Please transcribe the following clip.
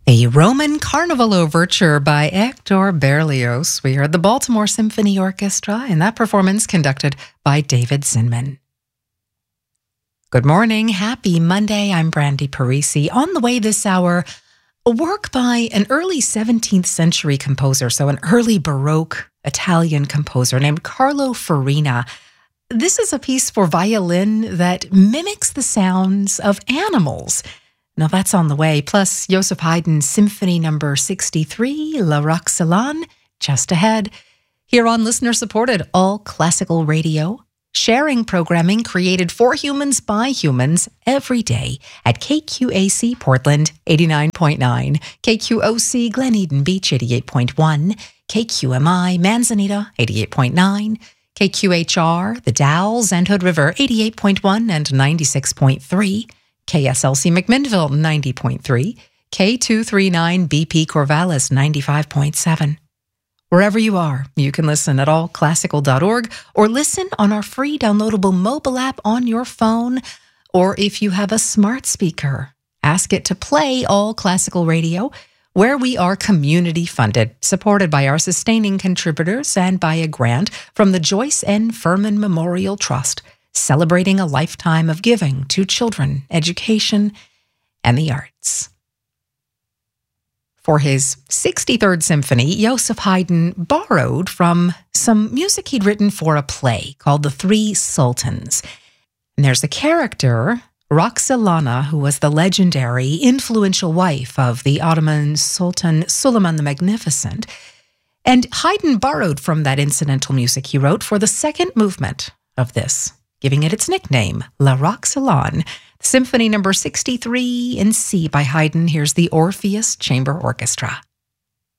A Roman Carnival Overture by Hector Berlioz. We heard the Baltimore Symphony Orchestra, and that performance conducted by David Zinman. Good morning. Happy Monday. I'm Brandy Parisi. On the way this hour, a work by an early 17th century composer, so an early Baroque Italian composer named Carlo Farina. This is a piece for violin that mimics the sounds of animals. Now that's on the way, plus Joseph Haydn's Symphony No. 63, La Roxelane, just ahead. Here on listener-supported All Classical Radio, sharing programming created for humans by humans every day at KQAC Portland 89.9, KQOC Glen Eden Beach 88.1, KQMI Manzanita 88.9, KQHR The Dalles and Hood River 88.1 and 96.3, KSLC McMinnville 90.3, K239 BP Corvallis 95.7. Wherever you are, you can listen at allclassical.org or listen on our free downloadable mobile app on your phone. Or if you have a smart speaker, ask it to play All Classical Radio, where we are community funded, supported by our sustaining contributors and by a grant from the Joyce N. Furman Memorial Trust, celebrating a lifetime of giving to children, education, and the arts. For his 63rd Symphony, Joseph Haydn borrowed from some music he'd written for a play called The Three Sultans. And there's a character, Roxelana, who was the legendary, influential wife of the Ottoman Sultan Suleiman the Magnificent. And Haydn borrowed from that incidental music he wrote for the second movement of this, giving it its nickname, La Roxelane. Symphony No. 63 in C by Haydn. Here's the Orpheus Chamber Orchestra.